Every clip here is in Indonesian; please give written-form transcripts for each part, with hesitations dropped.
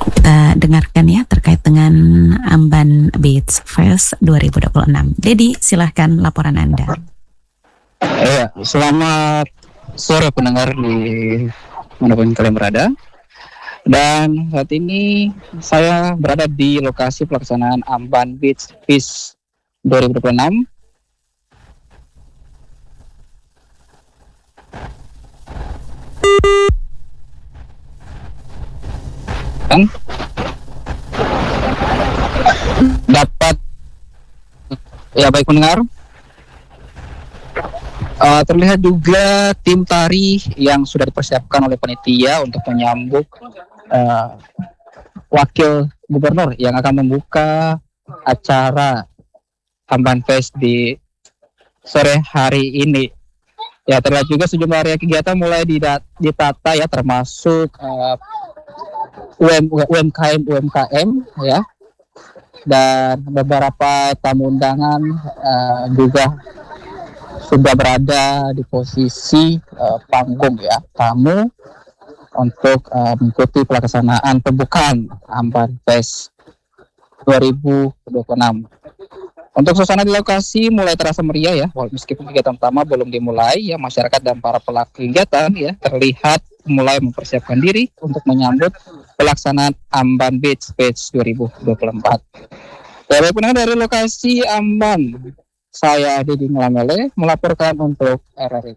Kita dengarkan ya terkait dengan Amban Beach Fest 2026. Dedi, silahkan laporan Anda. Iya, selamat sore pendengar di manapun kalian berada. Dan saat ini saya berada di lokasi pelaksanaan Amban Beach Fest 2026. Dapat ya baik pendengar, terlihat juga tim tari yang sudah dipersiapkan oleh panitia untuk menyambut wakil gubernur yang akan membuka acara Amban Fest di sore hari ini. Ya, terlihat juga sejumlah area kegiatan mulai ditata ya, termasuk UMKM ya, dan beberapa tamu undangan juga sudah berada di posisi panggung ya, tamu untuk mengikuti pelaksanaan pembukaan Amban Fest 2026. Untuk suasana di lokasi mulai terasa meriah ya, meskipun kegiatan utama belum dimulai ya, masyarakat dan para pelaku kegiatan ya terlihat mulai mempersiapkan diri untuk menyambut pelaksanaan Amban Beach Fest 2024. Dari pendengar dari lokasi Amban, saya Dedi Ngelamele melaporkan untuk RRI.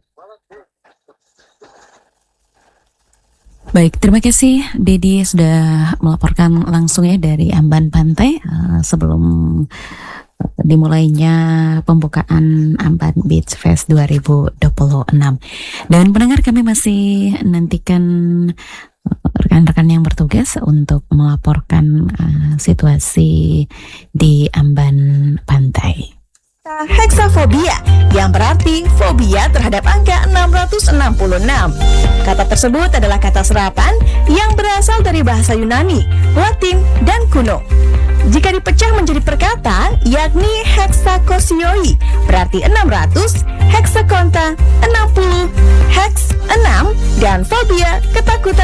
Baik, terima kasih Dedi sudah melaporkan langsung ya dari Amban Pantai sebelum dimulainya pembukaan Amban Beach Fest 2026. Dan pendengar, kami masih nantikan rekan-rekan yang bertugas untuk melaporkan situasi di Amban Pantai. Heksafobia, yang berarti fobia terhadap angka 666. Kata tersebut adalah kata serapan yang berasal dari bahasa Yunani, Latin, dan kuno. Jika dipecah menjadi perkata, yakni heksakosioi, berarti 600, heksakonta 60, heks 6, dan fobia ketakutan